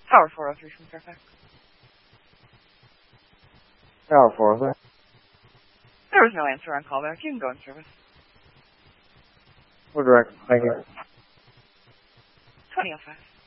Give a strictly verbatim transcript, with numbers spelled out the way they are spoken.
Tower four oh three from Fairfax. Tower four oh three. There was no answer on callback. You can go in service. We're direct. Thank you. twenty oh five.